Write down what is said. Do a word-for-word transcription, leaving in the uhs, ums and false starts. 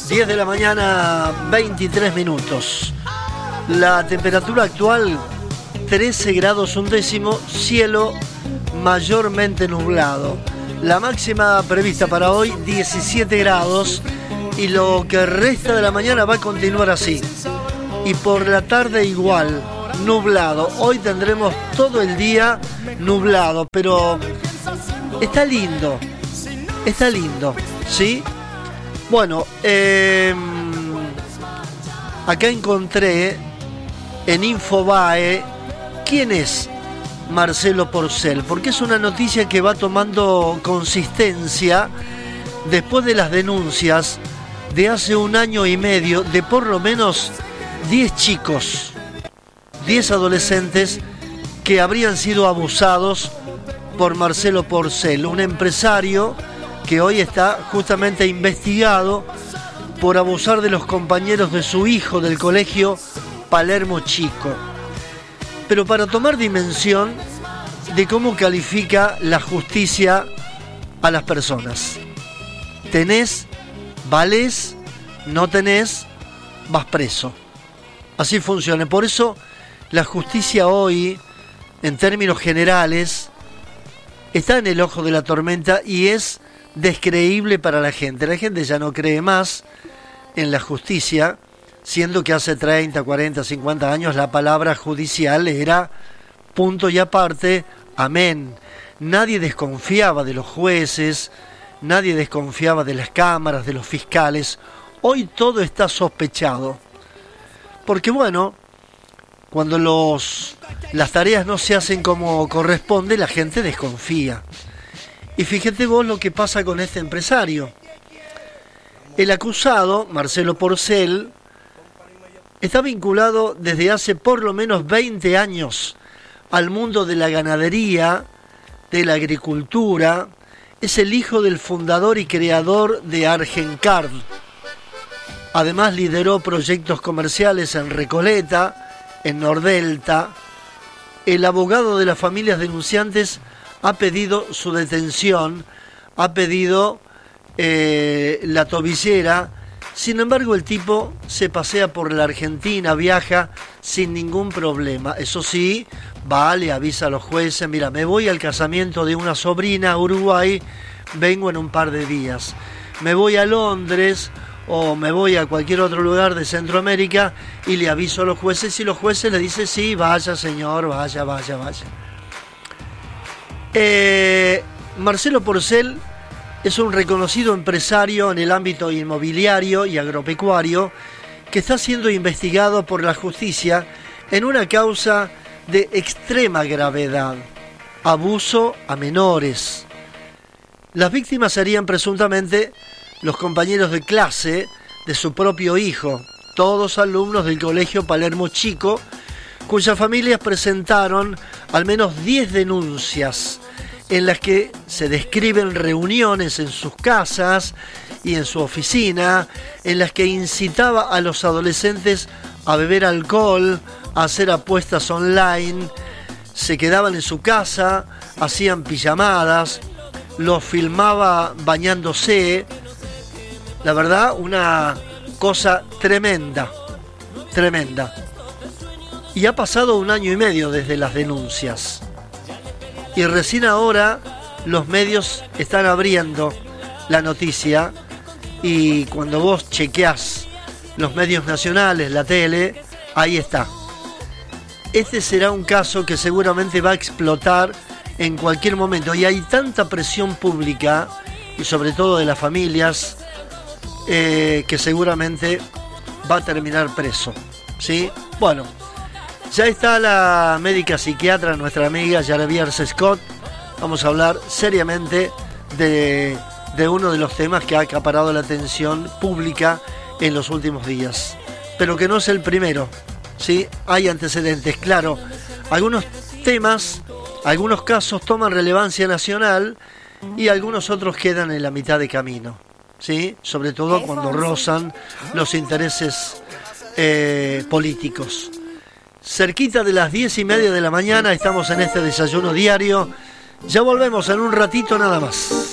diez de la mañana, veintitrés minutos. La temperatura actual, trece grados un décimo, cielo mayormente nublado. La máxima prevista para hoy, diecisiete grados, y lo que resta de la mañana va a continuar así. Y por la tarde igual, nublado. Hoy tendremos todo el día nublado, pero está lindo, está lindo, ¿sí? Bueno, eh, acá encontré en Infobae quién es Marcelo Porcel, porque es una noticia que va tomando consistencia después de las denuncias de hace un año y medio de por lo menos diez chicos, diez adolescentes que habrían sido abusados por Marcelo Porcel, un empresario que hoy está justamente investigado por abusar de los compañeros de su hijo del colegio Palermo Chico. Pero para tomar dimensión de cómo califica la justicia a las personas. Tenés, valés, no tenés, vas preso. Así funciona. Por eso la justicia hoy, en términos generales, está en el ojo de la tormenta y es descreíble para la gente. La gente ya no cree más en la justicia, siendo que hace treinta, cuarenta, cincuenta años la palabra judicial era punto y aparte, amén. Nadie desconfiaba de los jueces, nadie desconfiaba de las cámaras, de los fiscales. Hoy todo está sospechado. Porque bueno, cuando los, las tareas no se hacen como corresponde, la gente desconfía. Y fíjate vos lo que pasa con este empresario. El acusado, Marcelo Porcel, está vinculado desde hace por lo menos veinte años al mundo de la ganadería, de la agricultura. Es el hijo del fundador y creador de Argencard. Además lideró proyectos comerciales en Recoleta, en Nordelta. El abogado de las familias denunciantes ha pedido su detención, ha pedido eh, la tobillera. Sin embargo, el tipo se pasea por la Argentina, viaja sin ningún problema. Eso sí, va, le avisa a los jueces, mira, me voy al casamiento de una sobrina a Uruguay, vengo en un par de días. Me voy a Londres o me voy a cualquier otro lugar de Centroamérica y le aviso a los jueces y los jueces le dicen, sí, vaya señor, vaya, vaya, vaya. Eh, Marcelo Porcel es un reconocido empresario en el ámbito inmobiliario y agropecuario que está siendo investigado por la justicia en una causa de extrema gravedad, abuso a menores. Las víctimas serían presuntamente los compañeros de clase de su propio hijo, todos alumnos del colegio Palermo Chico, cuyas familias presentaron al menos diez denuncias en las que se describen reuniones en sus casas y en su oficina, en las que incitaba a los adolescentes a beber alcohol, a hacer apuestas online, se quedaban en su casa, hacían pijamadas, los filmaba bañándose. La verdad, una cosa tremenda, tremenda. Y ha pasado un año y medio desde las denuncias. Y recién ahora los medios están abriendo la noticia y cuando vos chequeás los medios nacionales, la tele, ahí está. Este será un caso que seguramente va a explotar en cualquier momento y hay tanta presión pública y sobre todo de las familias eh, que seguramente va a terminar preso, ¿sí? Bueno. Ya está la médica psiquiatra, nuestra amiga Yaravier Scott. Vamos a hablar seriamente de, de uno de los temas que ha acaparado la atención pública en los últimos días. Pero que no es el primero, ¿sí? Hay antecedentes, claro. Algunos temas, algunos casos toman relevancia nacional y algunos otros quedan en la mitad de camino, ¿sí? Sobre todo cuando rozan los intereses eh, políticos. Cerquita de las diez y media de la mañana estamos en este desayuno diario. Ya volvemos en un ratito nada más.